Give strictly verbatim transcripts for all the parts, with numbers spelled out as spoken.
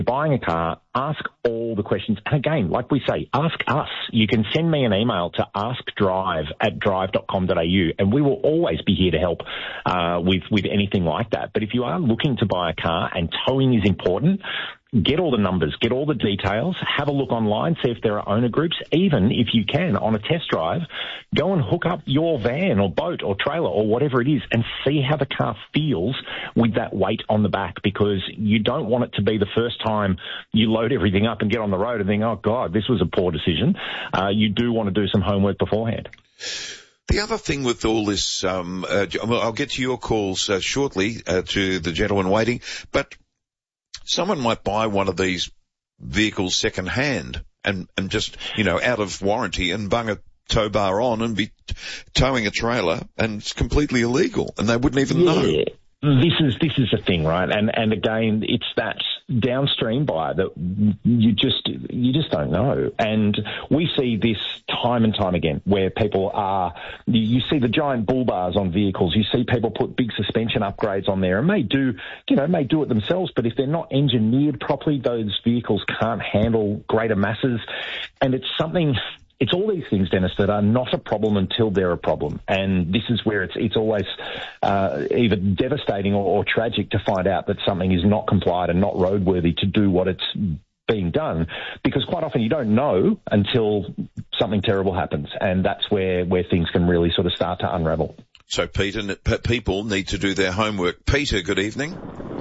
buying a car, ask all the questions. And again, like we say, ask us. You can send me an email to askdrive at drive dot com dot a u, and we will always be here to help uh, with, with anything like that. But if you are looking to buy a car and towing is important, get all the numbers, get all the details, have a look online, see if there are owner groups. Even if you can, on a test drive, go and hook up your van or boat or trailer or whatever it is and see how the car feels with that weight on the back, because you don't want it to be the first time you load everything up and get on the road and think, oh, God, this was a poor decision. Uh, you do want to do some homework beforehand. The other thing with all this, um, uh, I'll get to your calls uh, shortly uh, to the gentleman waiting, but someone might buy one of these vehicles second hand and, and just, you know, out of warranty and bung a tow bar on and be towing a trailer, and it's completely illegal and they wouldn't even yeah. know. This is this is the thing, right? And and again, it's that downstream buyer that you just you just don't know. And we see this time and time again, where people are. You see the giant bull bars on vehicles. You see people put big suspension upgrades on there, and may do you know may do it themselves. But if they're not engineered properly, those vehicles can't handle greater masses. And it's something. It's all these things, Dennis, that are not a problem until they're a problem. And this is where it's it's always uh, either devastating or, or tragic to find out that something is not compliant and not roadworthy to do what it's being done, because quite often you don't know until something terrible happens. And that's where, where things can really sort of start to unravel. So, Peter, people need to do their homework. Peter, good evening.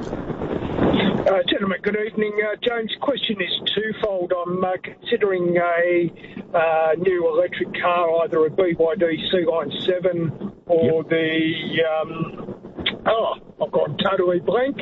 Uh, gentlemen, good evening. Uh, James, question is twofold. I'm uh, considering a uh, new electric car, either a B Y D C-Line seven or yep. the, um, oh, I've gone totally blank,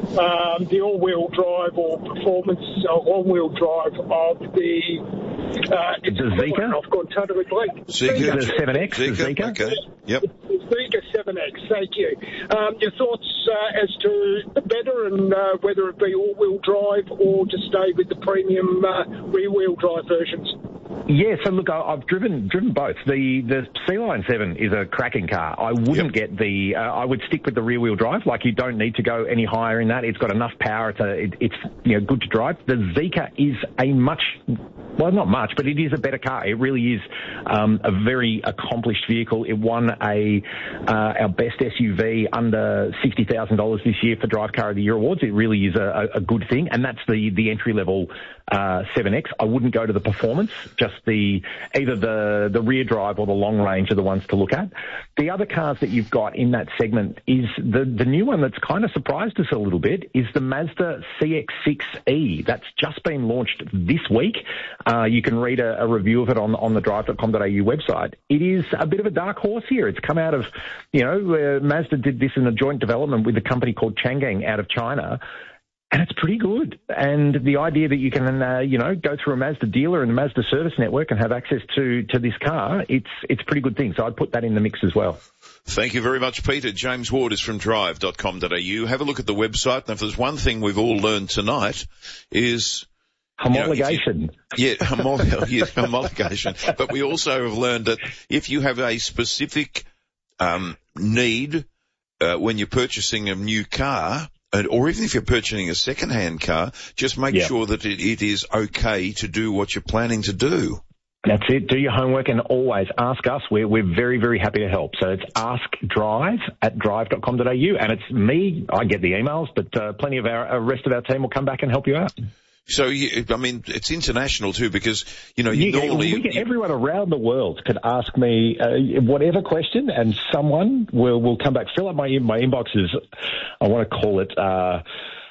um, the all-wheel drive or performance uh, all-wheel drive of the... Uh, the Zeekr? I've gone totally blank. Zeekr. The seven X, Zeekr, the Zeekr? okay, yep. Zeekr seven X, thank you. Um, your thoughts uh, as to the better and uh, whether it be all-wheel drive or to stay with the premium uh, rear-wheel drive versions? Yeah, so look, I, I've driven driven both. The the C-Line seven is a cracking car. I wouldn't yep. get the. Uh, I would stick with the rear-wheel drive. Like, you don't need to go any higher in that. It's got enough power. It's a, it, it's you know good to drive. The Zeekr is a much, well, not much, but it is a better car. It really is um, a very accomplished vehicle. It won a uh, our best S U V under sixty thousand dollars this year for Drive Car of the Year awards. It really is a, a good thing, and that's the the entry level uh, seven X. I wouldn't go to the performance. Just the either the the rear drive or the long range are the ones to look at. The other cars that you've got in that segment is the the new one that's kind of surprised us a little bit is the Mazda C X six E. That's just been launched this week. Uh, you can read a, a review of it on on the drive dot com dot a u website. It is a bit of a dark horse here. It's come out of, you know, uh, Mazda did this in a joint development with a company called Changang out of China. And it's pretty good. And the idea that you can, uh, you know, go through a Mazda dealer and a Mazda service network and have access to, to this car, it's it's a pretty good thing. So I'd put that in the mix as well. Thank you very much, Peter. James Ward is from drive dot com dot a u. Have a look at the website. And if there's one thing we've all learned tonight is... homologation. You know, you, yeah, homolog- yeah, homologation. But we also have learned that if you have a specific um, need uh, when you're purchasing a new car... or even if you're purchasing a second-hand car, just make yep. sure that it, it is okay to do what you're planning to do. That's it. Do your homework and always ask us. We're, we're very, very happy to help. So it's askdrive at drive dot com dot a u. And it's me. I get the emails, but uh, plenty of our uh, rest of our team will come back and help you out. So, you, I mean, it's international too because, you know, you, you normally... We get, you, everyone around the world could ask me uh, whatever question and someone will, will come back. Fill up my, my inbox is, I want to call it uh,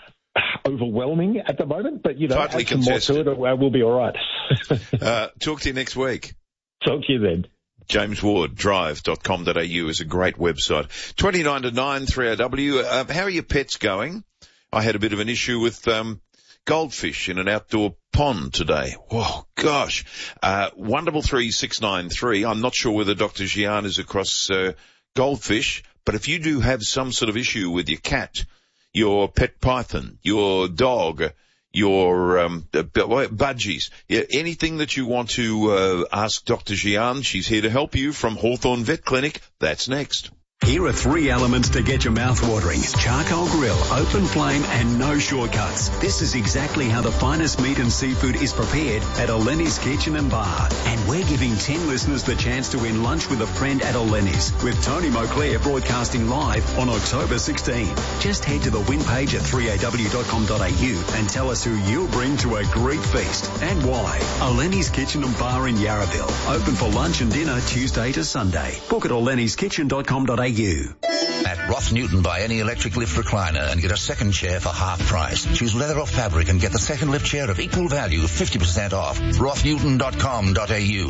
overwhelming at the moment, but, you know, tightly add some more to it, uh, we'll be all right. uh, talk to you next week. Talk to you then. James Ward, drive dot com dot a u is a great website. twenty-nine to nine, three R W. Uh, how are your pets going? I had a bit of an issue with... um goldfish in an outdoor pond today. Oh, gosh. Uh, one double three six nine three. I'm not sure whether Doctor Jian is across uh, goldfish, but if you do have some sort of issue with your cat, your pet python, your dog, your um, budgies, yeah, anything that you want to uh, ask Doctor Jian, she's here to help you from Hawthorne Vet Clinic. That's next. Here are three elements to get your mouth watering. Charcoal grill, open flame and no shortcuts. This is exactly how the finest meat and seafood is prepared at Eleni's Kitchen and Bar. And we're giving ten listeners the chance to win lunch with a friend at Eleni's with Tony Moclair broadcasting live on October sixteenth. Just head to the win page at three a w dot com dot a u and tell us who you'll bring to a Greek feast and why. Eleni's Kitchen and Bar in Yarraville. Open for lunch and dinner Tuesday to Sunday. Book at elenis kitchen dot com dot a u. At Roth Newton, buy any electric lift recliner and get a second chair for half price. Choose leather or fabric and get the second lift chair of equal value, fifty percent off. roth newton dot com dot a u.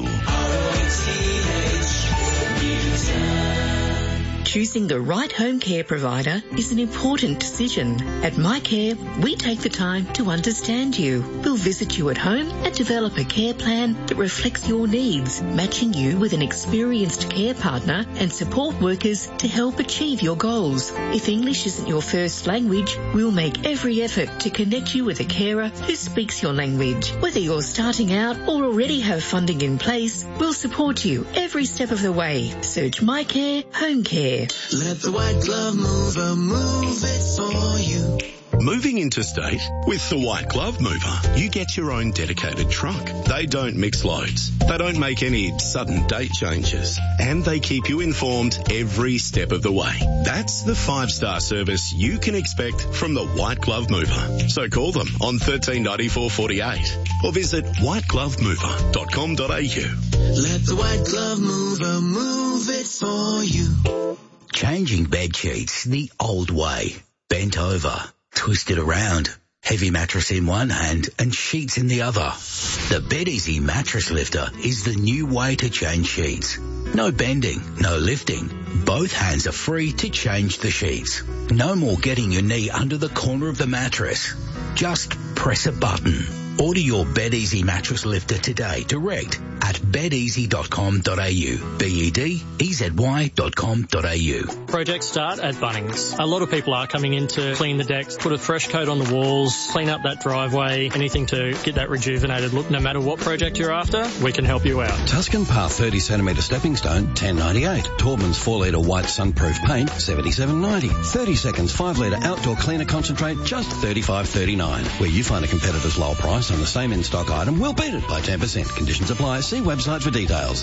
Choosing the right home care provider is an important decision. At MyCare, we take the time to understand you. We'll visit you at home and develop a care plan that reflects your needs, matching you with an experienced care partner and support workers to help achieve your goals. If English isn't your first language, we'll make every effort to connect you with a carer who speaks your language. Whether you're starting out or already have funding in place, we'll support you every step of the way. Search MyCare Home Care. Let the White Glove Mover move it for you. Moving interstate? With the White Glove Mover, you get your own dedicated truck. They don't mix loads. They don't make any sudden date changes. And they keep you informed every step of the way. That's the five-star service you can expect from the White Glove Mover. So call them on thirteen ninety-four forty-eight or visit white glove mover dot com dot a u. Let the White Glove Mover move it for you. Changing bed sheets the old way. Bent over, twisted around, heavy mattress in one hand and sheets in the other. The BedEasy Mattress Lifter is the new way to change sheets. No bending, no lifting. Both hands are free to change the sheets. No more getting your knee under the corner of the mattress. Just press a button. Order your BedEasy Mattress Lifter today direct at bed easy dot com dot a u. B E D E Z Y dot com dot a u. Projects start at Bunnings. A lot of people are coming in to clean the decks, put a fresh coat on the walls, clean up that driveway, anything to get that rejuvenated look. No matter what project you're after, we can help you out. Tuscan Path thirty centimetre stepping stone, ten ninety-eight. Taubman's four litre white sunproof paint, seventy-seven ninety. thirty seconds five litre outdoor cleaner concentrate, just thirty-five thirty-nine. Where you find a competitor's low price on the same in-stock item, we'll beat it by ten percent. Conditions apply. See website for details.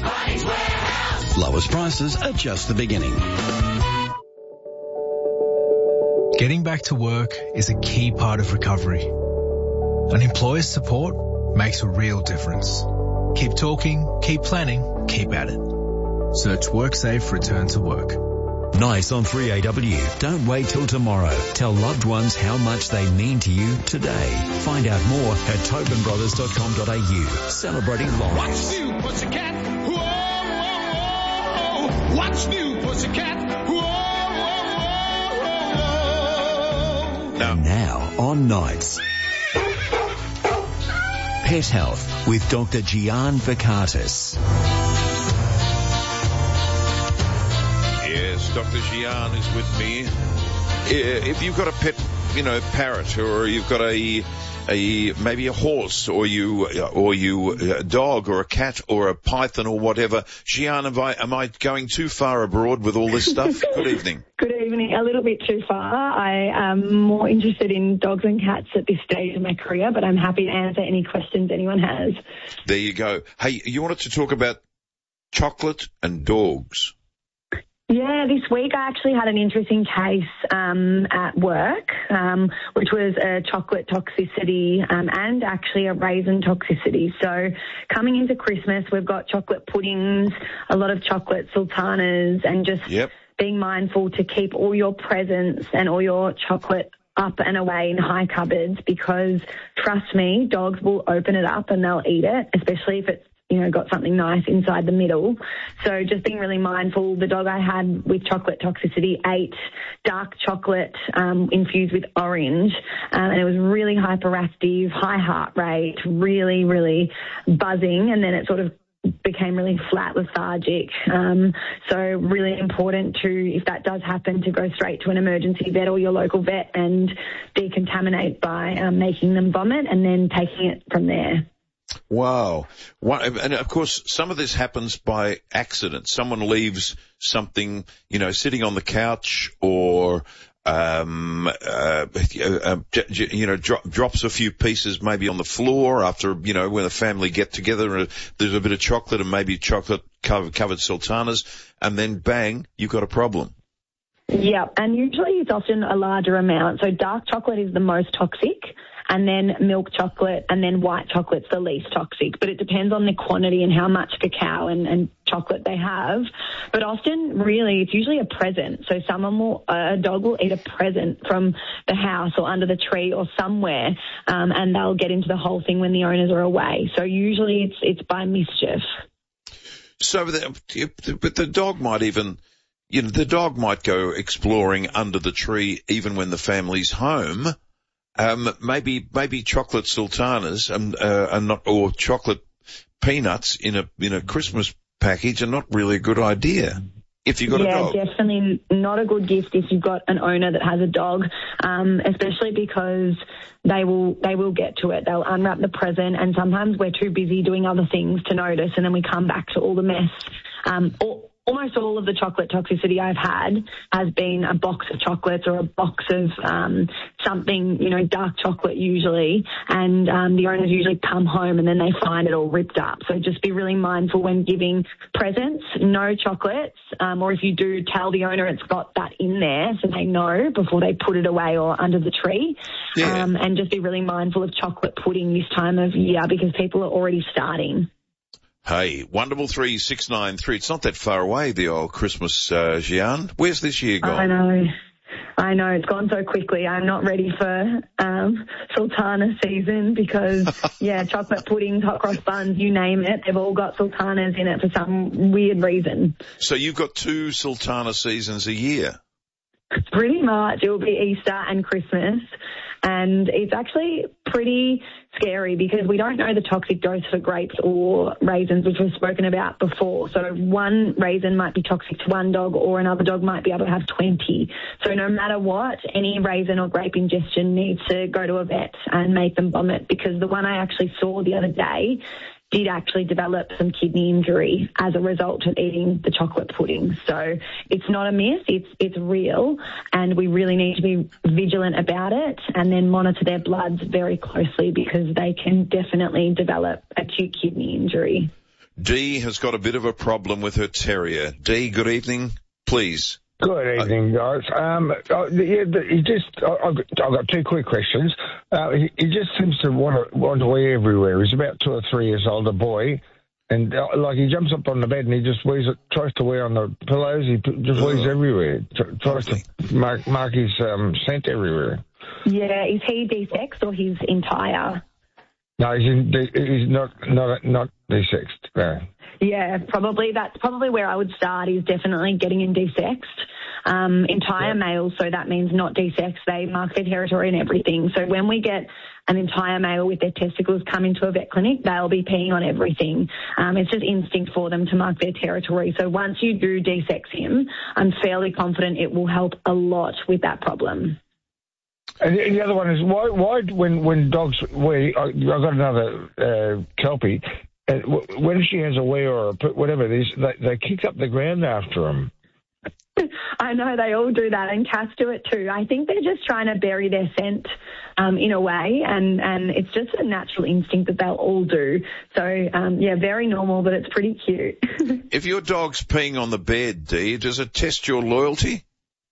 Lowest prices are just the beginning. Getting back to work is a key part of recovery. An employer's support makes a real difference. Keep talking, keep planning, keep at it. Search WorkSafe Return to Work. Nice on three A W. Don't wait till tomorrow. Tell loved ones how much they mean to you today. Find out more at tobin brothers dot com dot a u. Celebrating life. What's new, pussycat? Whoa, whoa, whoa. What's new, pussycat? Whoa, whoa, whoa. And now on Nights. Pet Health with Doctor Gian Vakatis. Yes, Doctor Gian is with me. If you've got a pet, you know, parrot, or you've got a, a maybe a horse, or you, or you a dog, or a cat, or a python, or whatever, Gian, am I, am I going too far abroad with all this stuff? Good evening. Good evening. A little bit too far. I am more interested in dogs and cats at this stage of my career, but I'm happy to answer any questions anyone has. There you go. Hey, you wanted to talk about chocolate and dogs. Yeah, this week I actually had an interesting case um, at work, um, which was a chocolate toxicity um, and actually a raisin toxicity. So coming into Christmas, we've got chocolate puddings, a lot of chocolate sultanas, and just yep. being mindful to keep all your presents and all your chocolate up and away in high cupboards, because trust me, dogs will open it up and they'll eat it, especially if it's, you know, got something nice inside the middle. So just being really mindful. The dog I had with chocolate toxicity ate dark chocolate um, infused with orange, um, and it was really hyperactive, high heart rate, really, really buzzing, and then it sort of became really flat, lethargic. Um, so really important to, if that does happen, to go straight to an emergency vet or your local vet and decontaminate by um, making them vomit and then taking it from there. Wow. One, and of course, some of this happens by accident. Someone leaves something, you know, sitting on the couch or, um, uh, uh, you know, dro- drops a few pieces maybe on the floor after, you know, when a family get together, uh, there's a bit of chocolate and maybe chocolate covered, covered sultanas, and then bang, you've got a problem. Yeah, and usually it's often a larger amount. So dark chocolate is the most toxic, and then milk chocolate, and then white chocolate's the least toxic. But it depends on the quantity and how much cacao and, and chocolate they have. But often, really, it's usually a present. So someone will, a dog will eat a present from the house or under the tree or somewhere, um, and they'll get into the whole thing when the owners are away. So usually it's it's by mischief. So, the, but the dog might even, you know, the dog might go exploring under the tree even when the family's home. Um, maybe, maybe chocolate sultanas and, uh, and not, or chocolate peanuts in a, in a Christmas package are not really a good idea if you've got yeah, a dog. Yeah, definitely not a good gift if you've got an owner that has a dog, um, especially because they will, they will get to it. They'll unwrap the present, and sometimes we're too busy doing other things to notice, and then we come back to all the mess. Um, or, Almost all of the chocolate toxicity I've had has been a box of chocolates or a box of um, something, you know, dark chocolate usually, and um, the owners usually come home and then they find it all ripped up. So just be really mindful when giving presents, no chocolates, um, or if you do, tell the owner it's got that in there so they know before they put it away or under the tree. Yeah. Um, and just be really mindful of chocolate pudding this time of year because people are already starting. Hey, one double three six nine three. It's not that far away, the old Christmas, uh, Gian. Where's this year gone? I know. I know. It's gone so quickly. I'm not ready for, um, sultana season because, yeah, chocolate puddings, hot cross buns, you name it. They've all got sultanas in it for some weird reason. So you've got two sultana seasons a year? Pretty much. It will be Easter and Christmas. And it's actually pretty scary because we don't know the toxic dose for grapes or raisins, which we've spoken about before. So one raisin might be toxic to one dog or another dog might be able to have twenty. So no matter what, any raisin or grape ingestion needs to go to a vet and make them vomit, because the one I actually saw the other day did actually develop some kidney injury as a result of eating the chocolate pudding. So it's not a myth, it's it's real, and we really need to be vigilant about it and then monitor their bloods very closely because they can definitely develop acute kidney injury. Dee has got a bit of a problem with her terrier. Dee, good evening, please. Good evening, guys. Um, uh, yeah, he just, I- I've got, I've got two quick questions. Uh, he, he just seems to want to, want to wee everywhere. He's about two or three years old, a boy, and uh, like he jumps up on the bed and he just wees it, tries to wee on the pillows. He p- just wees everywhere. Tr- tries to mark, mark his um, scent everywhere. Yeah, is he desexed or his entire? No, he's, in, he's not not not desexed. No. Yeah, probably. That's probably where I would start, is definitely getting in desexed. Um, entire yep. males, so that means not desexed. They mark their territory and everything. So when we get an entire male with their testicles come into a vet clinic, they'll be peeing on everything. Um, it's just instinct for them to mark their territory. So once you do desex him, I'm fairly confident it will help a lot with that problem. And the other one is, why, why when, when dogs wee, I, I've got another uh, Kelpie, and w- when she has a wee or a whatever it is, they, they kick up the ground after them. I know, they all do that, and cats do it too. I think they're just trying to bury their scent um, in a way, and, and it's just a natural instinct that they'll all do. So, um, yeah, very normal, but it's pretty cute. If your dog's peeing on the bed, Dee, does it test your loyalty?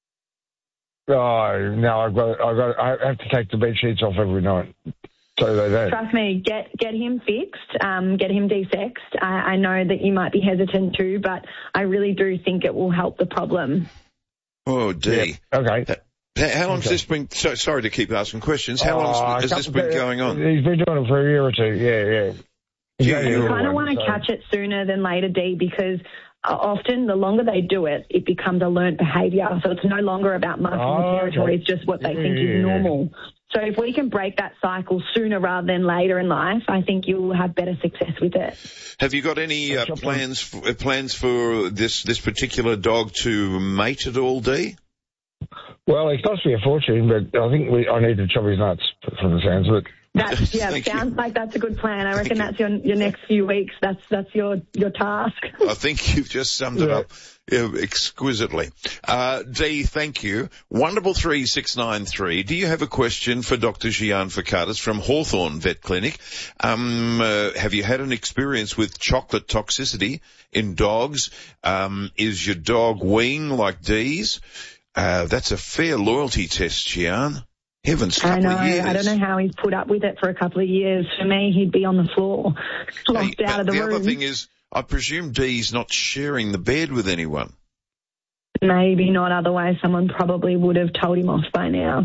Oh, no, I've got, I've got, I have to take the bed sheets off every night. So they don't. Trust me, get get him fixed, um, get him desexed. I, I know that you might be hesitant too, but I really do think it will help the problem. Oh, Dee. Yeah. Okay. Uh, how long's okay. this been, so, sorry to keep asking questions, how oh, long has this been going on? He's been doing it for a year or two, yeah, yeah. yeah you kind of want to so. catch it sooner than later, Dee, because often the longer they do it, it becomes a learnt behaviour. So it's no longer about marking oh, territory, okay. It's just what they yeah, think is yeah. normal. So if we can break that cycle sooner rather than later in life, I think you'll have better success with it. Have you got any uh, plans for, plans for this this particular dog to mate at all, Dee? Well, it costs me a fortune, but I think we I need to chop his nuts from the sounds of it. That's, yeah, Thank sounds you. like that's a good plan. I reckon you. that's your your next few weeks. That's that's your your task. I think you've just summed it up yeah, exquisitely. Uh, Dee, thank you. Wonderful three six nine three. Do you have a question for Doctor Gian Fakatis from Hawthorne Vet Clinic? Um, uh, have you had an experience with chocolate toxicity in dogs? Um, is your dog weeing like Dee's? Uh, that's a fair loyalty test, Gian. Heavens, couple I know. of years. I don't know how he's put up with it for a couple of years. For me, he'd be on the floor, locked Hey, out of the, the room. other thing is, I presume Dee's not sharing the bed with anyone. Maybe not. Otherwise, someone probably would have told him off by now.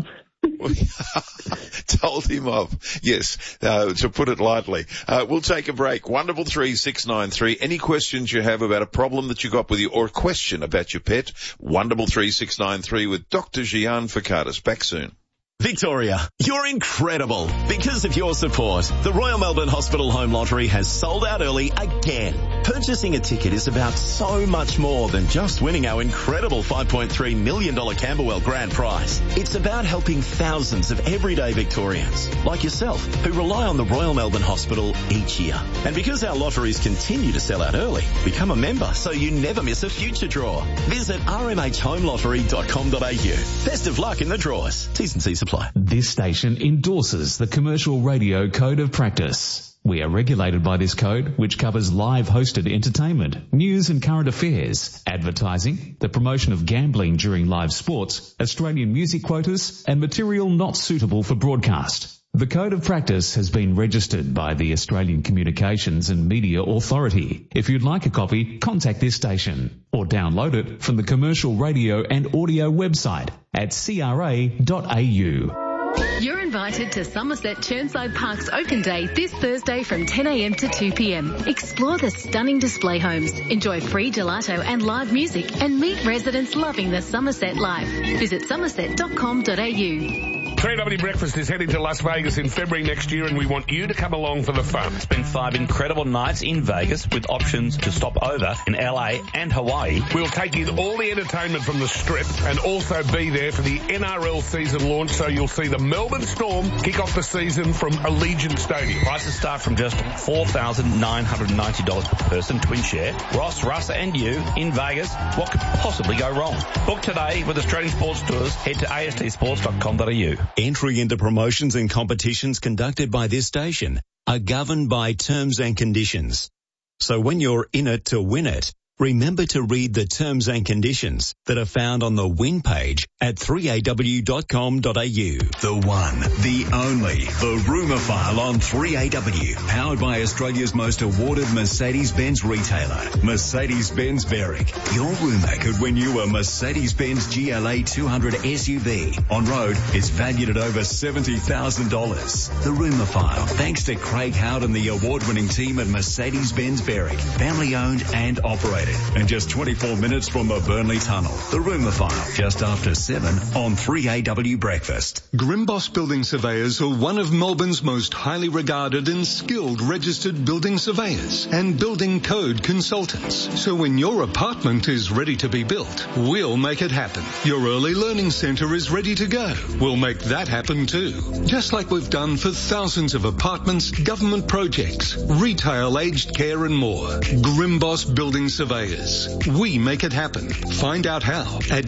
Told him off. Yes, uh, to put it lightly. Uh, we'll take a break. Wonderful three six nine three. Any questions you have about a problem that you got with you or a question about your pet? Wonderful three six nine three with Doctor Gian Fakatis. Back soon. Victoria, you're incredible. Because of your support, the Royal Melbourne Hospital Home Lottery has sold out early again. Purchasing a ticket is about so much more than just winning our incredible five point three million dollars Camberwell grand prize. It's about helping thousands of everyday Victorians, like yourself, who rely on the Royal Melbourne Hospital each year. And because our lotteries continue to sell out early, become a member so you never miss a future draw. Visit r m h home lottery dot com dot a u. Best of luck in the draws. T's and C's apply. This station endorses the Commercial Radio Code of Practice. We are regulated by this code, which covers live hosted entertainment, news and current affairs, advertising, the promotion of gambling during live sports, Australian music quotas, and material not suitable for broadcast. The Code of Practice has been registered by the Australian Communications and Media Authority. If you'd like a copy, contact this station or download it from the Commercial Radio and Audio website at c r a dot a u. You're invited to Somerset Churnside Park's Open Day this Thursday from ten a m to two p m. Explore the stunning display homes, enjoy free gelato and live music, and meet residents loving the Somerset life. Visit somerset dot com dot a u. three W Breakfast is heading to Las Vegas in February next year, and we want you to come along for the fun. Spend five incredible nights in Vegas with options to stop over in L A and Hawaii. We'll take in all the entertainment from the Strip and also be there for the N R L season launch, so you'll see the Melbourne Storm kick off the season from Allegiant Stadium. Prices start from just four thousand nine hundred ninety dollars per person, twin share. Ross, Russ and you in Vegas. What could possibly go wrong? Book today with Australian Sports Tours. Head to a s t sports dot com dot a u. Entry into promotions and competitions conducted by this station are governed by terms and conditions. So when you're in it to win it, remember to read the terms and conditions that are found on the win page at three a w dot com dot a u. The one, the only, the Rumour File on three A W. Powered by Australia's most awarded Mercedes-Benz retailer, Mercedes-Benz Berwick. Your rumour could win you a Mercedes-Benz G L A two hundred S U V. On road, it's valued at over seventy thousand dollars. The Rumour File, thanks to Craig Howard and the award-winning team at Mercedes-Benz Berwick. Family owned and operated. And just twenty-four minutes from the Burnley Tunnel. The Rumour File, just after seven on three A W Breakfast. Grimboss Building Surveyors are one of Melbourne's most highly regarded and skilled registered building surveyors and building code consultants. So when your apartment is ready to be built, we'll make it happen. Your early learning centre is ready to go. We'll make that happen too. Just like we've done for thousands of apartments, government projects, retail, aged care and more. Grimboss Building Surveyors. We make it happen. Find out how at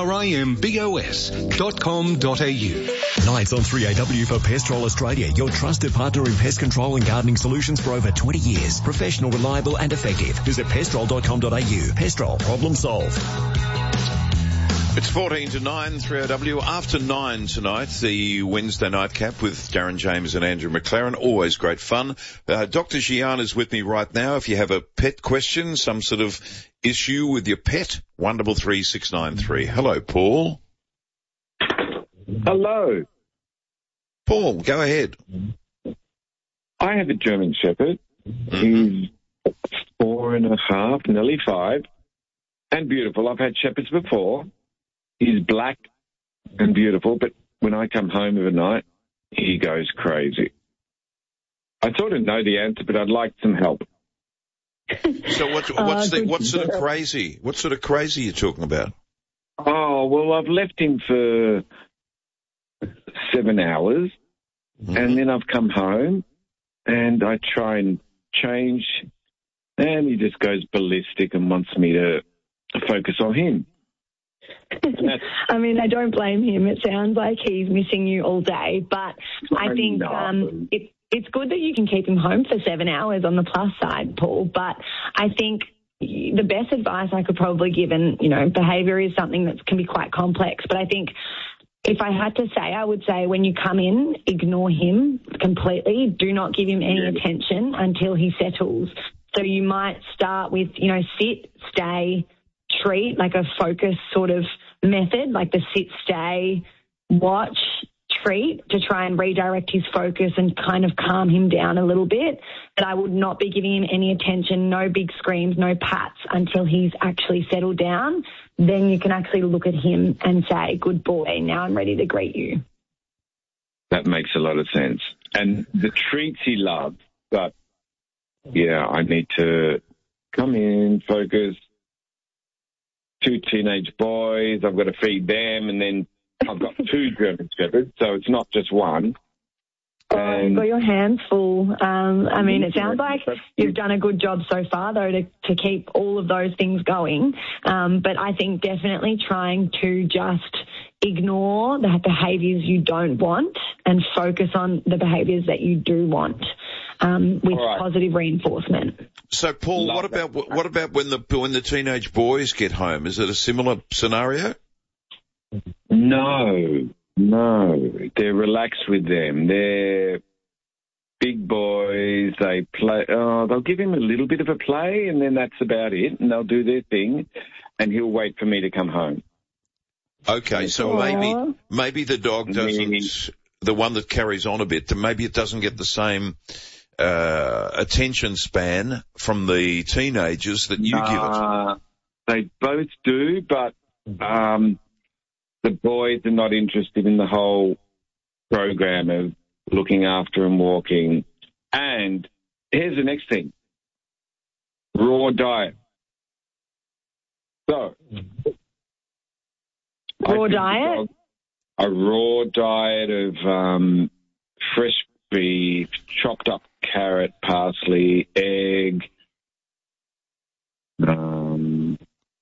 grimbos dot com dot a u. Nights on three A W for Pestrol Australia, your trusted partner in pest control and gardening solutions for over twenty years. Professional, reliable and effective. Visit pestrol dot com dot a u. Pestrol, problem solved. It's fourteen to nine, three A W. After nine tonight, the Wednesday night cap with Darren James and Andrew McLaren. Always great fun. Uh, Doctor Gian is with me right now. If you have a pet question, some sort of issue with your pet, wonderful three six nine three. Hello, Paul. Hello. Paul, go ahead. I have a German Shepherd. Mm-hmm. He's four and a half, nearly five, and beautiful. I've had Shepherds before. He's black and beautiful, but when I come home of a night, he goes crazy. I sort of know the answer, but I'd like some help. So what, what's uh, the, what sort of crazy? What sort of crazy are you talking about? Oh, well, I've left him for seven hours, Mm-hmm. And then I've come home and I try and change, and he just goes ballistic and wants me to focus on him. I mean, I don't blame him. It sounds like he's missing you all day, but I think um, it, it's good that you can keep him home for seven hours on the plus side, Paul, but I think the best advice I could probably give, and, you know, behaviour is something that can be quite complex, but I think if I had to say, I would say when you come in, ignore him completely. Do not give him any attention until he settles. So you might start with, you know, sit, stay, treat, like a focus sort of method, like the sit, stay, watch, treat, to try and redirect his focus and kind of calm him down a little bit. But I would not be giving him any attention, no big screams, no pats until he's actually settled down. Then you can actually look at him and say, good boy, now I'm ready to greet you. That makes a lot of sense. And the treats he loves, but, yeah, I need to come in, focus. Two teenage boys, I've got to feed them, and then I've got two German Shepherds, so it's not just one. Oh, you've got your hands full. Um, I mean, it sounds like you've done a good job so far, though, to, to keep all of those things going. Um, but I think definitely trying to just ignore the behaviours you don't want and focus on the behaviours that you do want, um, with right. positive reinforcement. So, Paul, Love what about that. what about when the when the teenage boys get home? Is it a similar scenario? No. No, they're relaxed with them. They're big boys. They play. Oh, they'll give him a little bit of a play, and then that's about it. And they'll do their thing, and he'll wait for me to come home. Okay, so Aww. maybe maybe the dog doesn't. The one that carries on a bit, maybe it doesn't get the same uh, attention span from the teenagers that you uh, give it. They both do, but. Um, The boys are not interested in the whole program of looking after and walking. And here's the next thing. Raw diet. So. Raw diet? A raw diet of um, fresh beef, chopped up carrot, parsley, egg, um...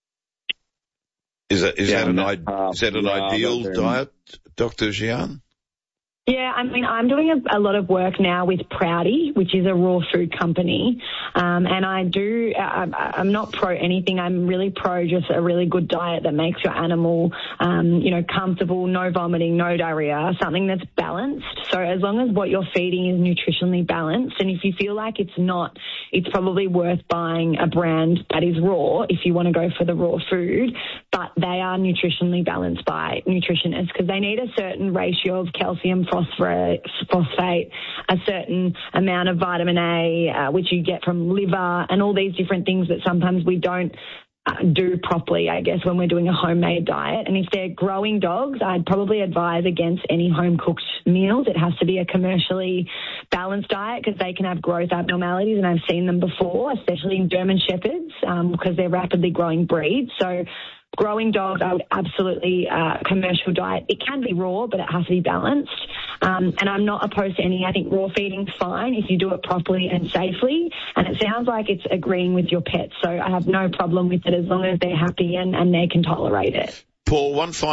Is that is yeah, that an, I- is that an ideal than... diet, Doctor Jian? Yeah, I mean, I'm doing a, a lot of work now with Proudy, which is a raw food company, um, and I do, I, I'm not pro anything, I'm really pro just a really good diet that makes your animal, um, you know, comfortable, no vomiting, no diarrhea, something that's balanced. So as long as what you're feeding is nutritionally balanced, and if you feel like it's not, it's probably worth buying a brand that is raw if you want to go for the raw food, but they are nutritionally balanced by nutritionists because they need a certain ratio of calcium, phosphate, a certain amount of vitamin A, uh, which you get from liver, and all these different things that sometimes we don't uh, do properly, I guess, when we're doing a homemade diet. And if they're growing dogs, I'd probably advise against any home-cooked meals. It has to be a commercially balanced diet because they can have growth abnormalities, and I've seen them before, especially in German Shepherds, um, because they're rapidly growing breeds. So growing dogs, I would absolutely, uh, commercial diet. It can be raw, but it has to be balanced. Um, and I'm not opposed to any. I think raw feeding's fine if you do it properly and safely. And it sounds like it's agreeing with your pet. So I have no problem with it as long as they're happy and, and they can tolerate it. Paul, one final